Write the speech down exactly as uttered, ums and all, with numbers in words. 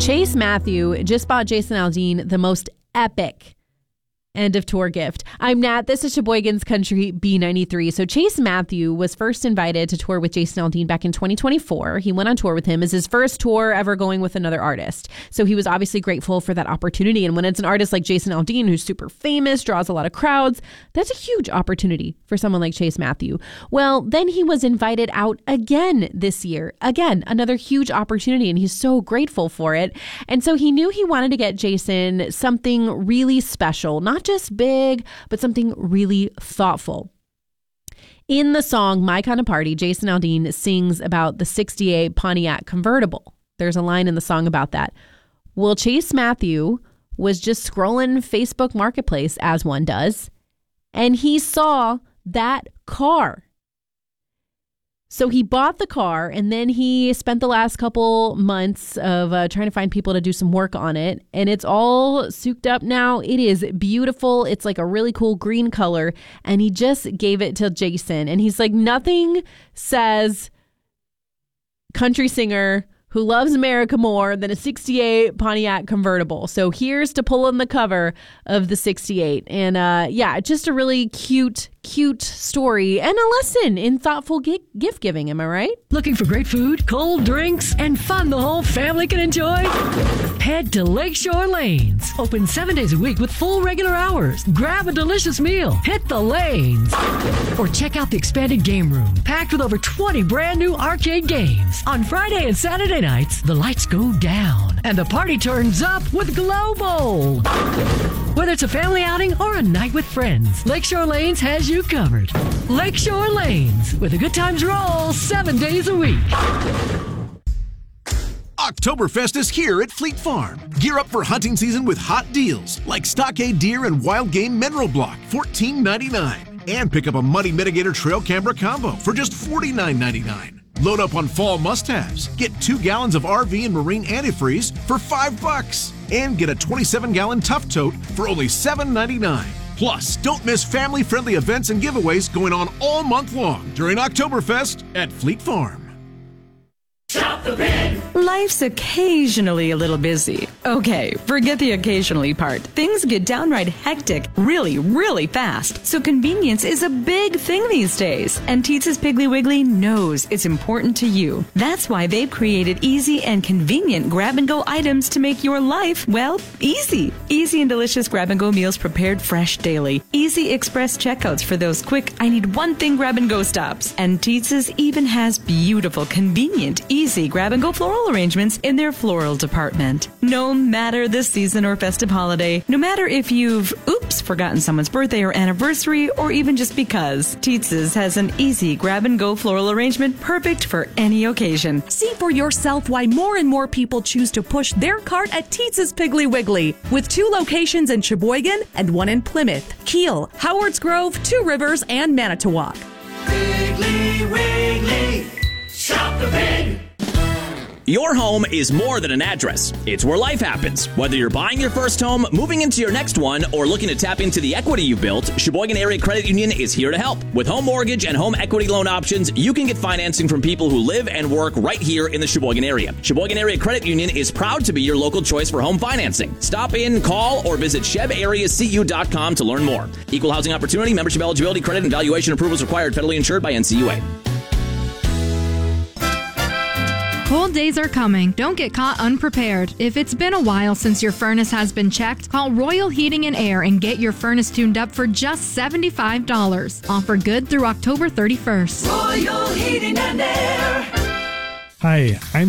Chase Matthew just bought Jason Aldean the most epic end of tour gift. I'm Nat. This is Sheboygan's Country B ninety-three. So Chase Matthew was first invited to tour with Jason Aldean back in twenty twenty-four. He went on tour with him as his first tour ever going with another artist. So he was obviously grateful for that opportunity. And when it's an artist like Jason Aldean, who's super famous, draws a lot of crowds, that's a huge opportunity for someone like Chase Matthew. Well, then he was invited out again this year. Again, another huge opportunity, and he's so grateful for it. And so he knew he wanted to get Jason something really special, not just big, but something really thoughtful. In the song My Kind of Party, Jason Aldean sings about the sixty-eight Pontiac convertible. There's a line in the song about that. Well, Chase Matthew was just scrolling Facebook Marketplace, as one does, and he saw that car. So he bought the car, and then he spent the last couple months of uh, trying to find people to do some work on it. And it's all souped up now. It is beautiful. It's like a really cool green color. And he just gave it to Jason. And he's like, nothing says country singer who loves America more than a sixty-eight Pontiac convertible. So here's to pulling the cover of the sixty-eight. And uh, yeah, just a really cute, cute story and a lesson in thoughtful gi- gift giving. Am I right? Looking for great food, cold drinks, and fun the whole family can enjoy? Head to Lakeshore Lanes. Open seven days a week with full regular hours. Grab a delicious meal. Hit the lanes. Or check out the expanded game room, packed with over twenty brand new arcade games. On Friday and Saturday nights, the lights go down and the party turns up with Glow Bowl. Whether it's a family outing or a night with friends, Lakeshore Lanes has you covered. Lakeshore Lanes, where the good times roll seven days a week. Oktoberfest is here at Fleet Farm. Gear up for hunting season with hot deals like Stockade Deer and Wild Game Mineral Block, fourteen ninety-nine. And pick up a Muddy Mitigator Trail Camera Combo for just forty-nine ninety-nine. Load up on fall must-haves. Get two gallons of R V and marine antifreeze for five bucks. And get a twenty-seven gallon Tough Tote for only seven ninety-nine. Plus, don't miss family-friendly events and giveaways going on all month long during Oktoberfest at Fleet Farm. Shop the Pig! Life's occasionally a little busy. Okay, forget the occasionally part. Things get downright hectic really, really fast. So convenience is a big thing these days. And Teetz's Piggly Wiggly knows it's important to you. That's why they've created easy and convenient grab-and-go items to make your life, well, easy. Easy and delicious grab-and-go meals prepared fresh daily. Easy express checkouts for those quick, I need one thing grab-and-go stops. And Teetz's even has beautiful, convenient, easy grab-and-go floral arrangements in their floral department. No matter the season or festive holiday, no matter if you've, oops, forgotten someone's birthday or anniversary, or even just because, Teetz's has an easy grab-and-go floral arrangement perfect for any occasion. See for yourself why more and more people choose to push their cart at Teetz's Piggly Wiggly, with two locations in Sheboygan and one in Plymouth, Kiel, Howards Grove, Two Rivers, and Manitowoc. Piggly Wiggly, shop the pig! Your home is more than an address. It's where life happens. Whether you're buying your first home, moving into your next one, or looking to tap into the equity you've built, Sheboygan Area Credit Union is here to help. With home mortgage and home equity loan options, you can get financing from people who live and work right here in the Sheboygan area. Sheboygan Area Credit Union is proud to be your local choice for home financing. Stop in, call, or visit sheb area c u dot com to learn more. Equal housing opportunity, membership eligibility, credit, and valuation approvals required. Federally insured by N C U A. Cold days are coming. Don't get caught unprepared. If it's been a while since your furnace has been checked, call Royal Heating and Air and get your furnace tuned up for just seventy-five dollars. Offer good through October thirty-first. Royal Heating and Air. Hi, I'm